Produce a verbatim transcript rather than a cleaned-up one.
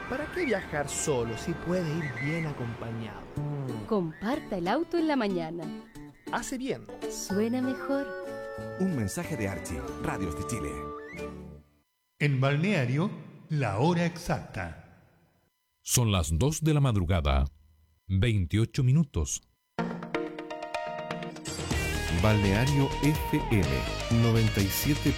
¿Para qué viajar solo si puede ir bien acompañado? Comparta el auto en la mañana. Hace bien. Suena mejor. Un mensaje de Archie, Radios de Chile. En Balneario, la hora exacta. Son las dos de la madrugada, veintiocho minutos. Balneario F M noventa y siete